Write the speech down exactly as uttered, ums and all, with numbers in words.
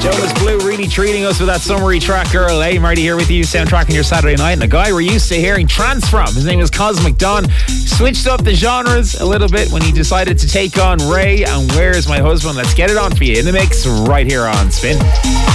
Jonas Blue really treating us with that summary track, Girl. Hey, Marty here with you, soundtracking your Saturday night. And a guy we're used to hearing trance from, his name is Cosmic Dawn, switched up the genres a little bit when he decided to take on Ray and Where's My Husband. Let's get it on for you in the mix right here on Spin.